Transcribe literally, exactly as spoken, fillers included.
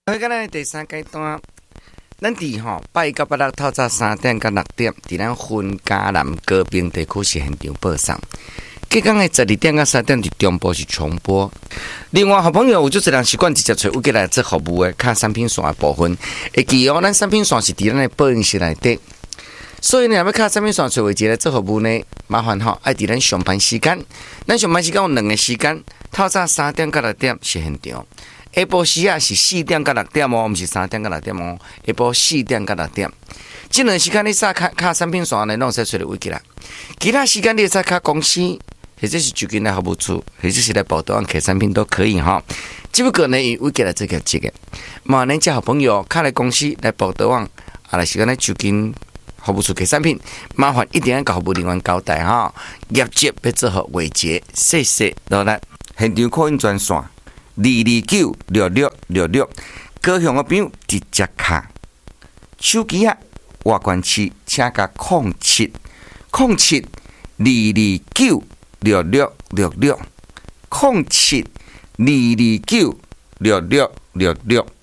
好，今日第三阶段，咱伫吼八一到八六透早三点到六点，伫咱分嘉南高屏地区是现场播送。隔天的十二点到三点伫中部是重播。另外，好朋友有就是人习惯直接找有过来做服务的，看产品线的部分。会记哦，咱产品线是伫咱的播音室内底。所以呢，要看产品线找位置来做服务呢，麻烦吼爱伫咱上班时间。咱上班时间有两个时间，透早三点到六点是现场。下晡时啊是四点到六点哦，毋是三点到六点哦。下晡四点到六点，这两时间你撒卡卡产品线呢，拢使找到位置啦。其他时间你使卡公司，或者是就近来服务处，或者是来报道案客产品都可以哈。只不过呢，以位置来做个这个，嘛，恁这好朋友卡来公司来报道案，啊，来时间来就近服务处客产品，麻烦一定要甲服务人员交代哈。业绩要做好维持，谢谢。落来现场扩音专线。二二九六六六六，高雄的朋友直接卡手机啊，外关器请加空七空七二二九六六六六空七二二九六六六六。